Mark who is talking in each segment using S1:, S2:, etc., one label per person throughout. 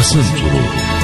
S1: Basın Turu.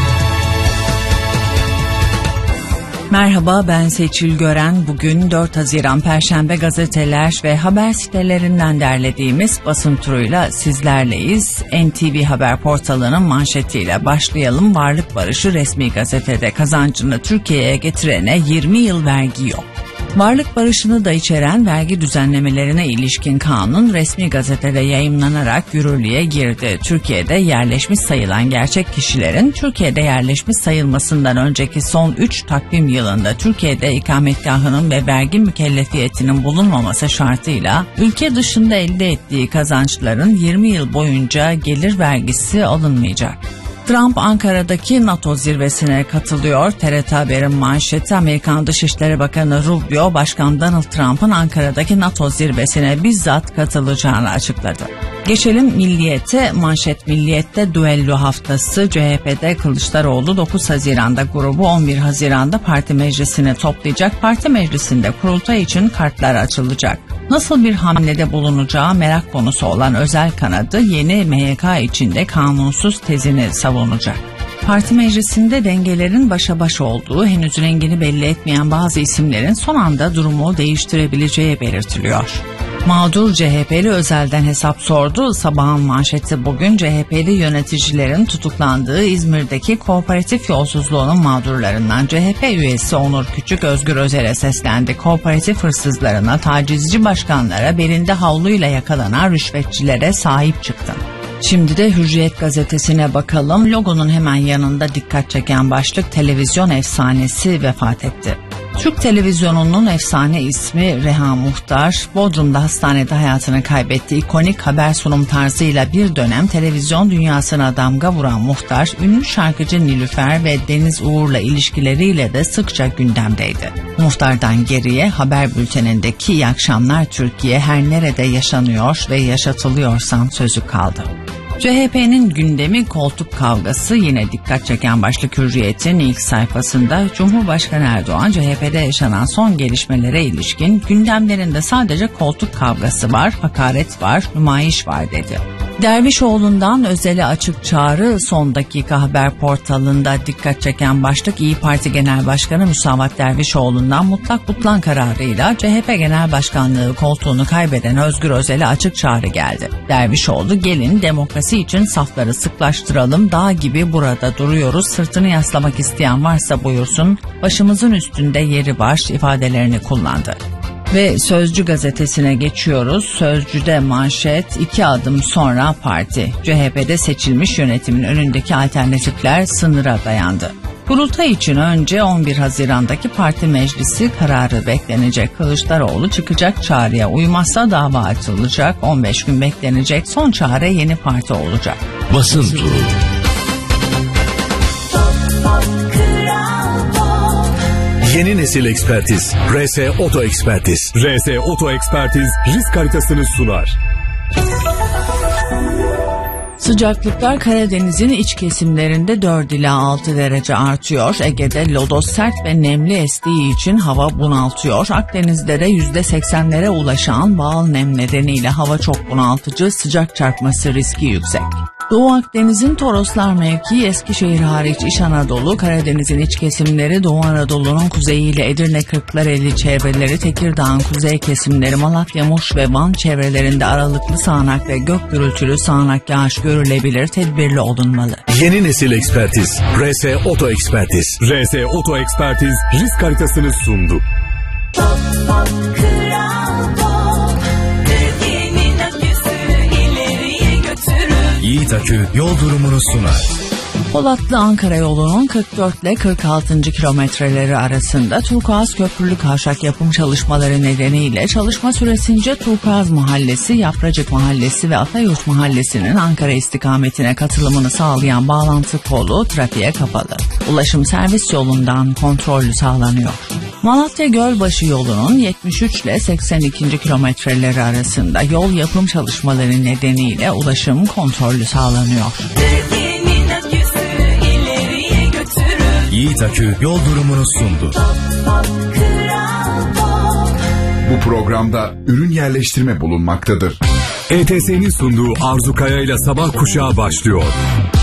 S2: Merhaba, ben Seçil Gören. Bugün 4 Haziran Perşembe gazeteler ve haber sitelerinden derlediğimiz basın turuyla sizlerleyiz. NTV Haber portalının manşetiyle başlayalım. Varlık barışı resmi gazetede kazancını Türkiye'ye getirene 20 yıl vergi yok. Varlık barışını da içeren vergi düzenlemelerine ilişkin kanun resmi gazetede yayımlanarak yürürlüğe girdi. Türkiye'de yerleşmiş sayılan gerçek kişilerin Türkiye'de yerleşmiş sayılmasından önceki son 3 takvim yılında Türkiye'de ikametgahının ve vergi mükellefiyetinin bulunmaması şartıyla ülke dışında elde ettiği kazançların 20 yıl boyunca gelir vergisi alınmayacak. Trump Ankara'daki NATO zirvesine katılıyor. TRT Haber'in manşeti, Amerikan Dışişleri Bakanı Rubio, Başkan Donald Trump'ın Ankara'daki NATO zirvesine bizzat katılacağını açıkladı. Geçelim Milliyet'e. Manşet Milliyet'te düello haftası. CHP'de Kılıçdaroğlu 9 Haziran'da grubu 11 Haziran'da parti meclisini toplayacak. Parti meclisinde kurultay için kartlar açılacak. Nasıl bir hamlede bulunacağı merak konusu olan özel kanadı yeni MYK içinde kanunsuz tezini savunacak. Parti meclisinde dengelerin başa baş olduğu, henüz rengini belli etmeyen bazı isimlerin son anda durumu değiştirebileceği belirtiliyor. Mağdur CHP'li özelden hesap sordu. Sabahın manşeti bugün CHP'li yöneticilerin tutuklandığı İzmir'deki kooperatif yolsuzluğunun mağdurlarından CHP üyesi Onur Küçük Özgür Özel'e seslendi. Kooperatif hırsızlarına, tacizci başkanlara, belinde havluyla yakalanan rüşvetçilere sahip çıktı. Şimdi de Hürriyet gazetesine bakalım. Logonun hemen yanında dikkat çeken başlık, televizyon efsanesi vefat etti. Türk televizyonunun efsane ismi Reha Muhtar, Bodrum'da hastanede hayatını kaybetti. İkonik haber sunum tarzıyla bir dönem televizyon dünyasına damga vuran Muhtar, ünlü şarkıcı Nilüfer ve Deniz Uğur'la ilişkileriyle de sıkça gündemdeydi. Muhtar'dan geriye haber bültenindeki "İyi akşamlar Türkiye, her nerede yaşanıyor ve yaşatılıyorsam" sözü kaldı. CHP'nin gündemi koltuk kavgası, yine dikkat çeken başlık Hürriyet'in ilk sayfasında. Cumhurbaşkanı Erdoğan, CHP'de yaşanan son gelişmelere ilişkin gündemlerinde sadece koltuk kavgası var, hakaret var, nümayiş var dedi. Dervişoğlu'ndan Özel'e açık çağrı, Son Dakika Haber portalında dikkat çeken başlık, İYİ Parti Genel Başkanı Musavat Dervişoğlu'ndan mutlak butlan kararıyla CHP Genel Başkanlığı koltuğunu kaybeden Özgür Özel'e açık çağrı geldi. Dervişoğlu, gelin demokrasi için safları sıklaştıralım, dağ gibi burada duruyoruz, sırtını yaslamak isteyen varsa buyursun, başımızın üstünde yeri var ifadelerini kullandı. Ve Sözcü gazetesine geçiyoruz. Sözcü'de manşet, 2 adım sonra parti. CHP'de seçilmiş yönetimin önündeki alternatifler sınıra dayandı. Kurultay için önce 11 Haziran'daki parti meclisi kararı beklenecek. Kılıçdaroğlu çıkacak, çağrıya uymazsa dava açılacak. 15 gün beklenecek, son çare yeni parti olacak.
S1: Basın Turu.
S3: Yeni nesil ekspertiz. RS Oto Ekspertiz.
S4: RS Oto Ekspertiz risk haritasını sunar.
S2: Sıcaklıklar Karadeniz'in iç kesimlerinde 4 ila 6 derece artıyor. Ege'de lodos sert ve nemli estiği için hava bunaltıyor. Akdeniz'de de %80'lere ulaşan bağıl nem nedeniyle hava çok bunaltıcı, sıcak çarpması riski yüksek. Doğu Akdeniz'in Toroslar mevkii, Eskişehir hariç İç Anadolu, Karadeniz'in iç kesimleri, Doğu Anadolu'nun kuzeyiyle Edirne, Kırklareli çevreleri, Tekirdağ'ın kuzey kesimleri, Malatya, Muş ve Van çevrelerinde aralıklı sağanak ve gök gürültülü sağanak yağış görülebilir, tedbirli olunmalı.
S3: Yeni nesil ekspertiz. RS Oto Ekspertiz.
S4: RS Oto Ekspertiz risk haritasını sundu.
S3: Yiğit Akü yol durumunu sunar.
S2: Polatlı Ankara yolunun 44 ile 46. kilometreleri arasında Turkuaz Köprülü Kavşak yapım çalışmaları nedeniyle çalışma süresince Turkuaz Mahallesi, Yapracık Mahallesi ve Atayurt Mahallesi'nin Ankara istikametine katılımını sağlayan bağlantı kolu trafiğe kapalı. Ulaşım servis yolundan kontrollü sağlanıyor. Malatya Gölbaşı yolunun 73 ile 82. kilometreleri arasında yol yapım çalışmaları nedeniyle ulaşım kontrollü sağlanıyor.
S3: Yiğit Akü yol durumunu sundu.
S5: Bu programda ürün yerleştirme bulunmaktadır.
S4: ETS'nin sunduğu Arzu Kaya ile Sabah Kuşağı başlıyor.